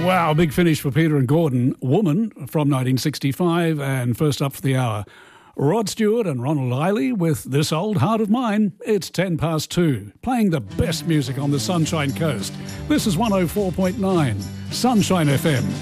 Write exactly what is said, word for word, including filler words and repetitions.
Wow, big finish for Peter and Gordon. Woman from nineteen sixty-five, and first up for the hour, Rod Stewart and Ronald Eiley with This Old Heart of Mine. It's ten past two, playing the best music on the Sunshine Coast. This is one oh four point nine Sunshine F M.